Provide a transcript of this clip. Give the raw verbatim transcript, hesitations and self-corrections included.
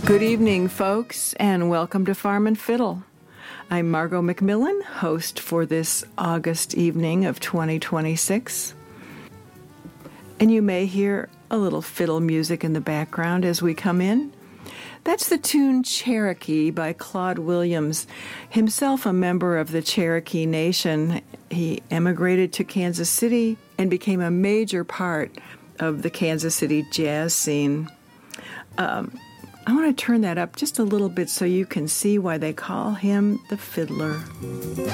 Good evening, folks, and welcome to Farm and Fiddle. I'm Margot McMillan, host for this August evening of twenty twenty-six. And you may hear a little fiddle music in the background as we come in. That's the tune Cherokee by Claude Williams, himself a member of the Cherokee Nation. He emigrated to Kansas City and became a major part of the Kansas City jazz scene. Um, I want to turn that up just a little bit so you can see why they call him the fiddler.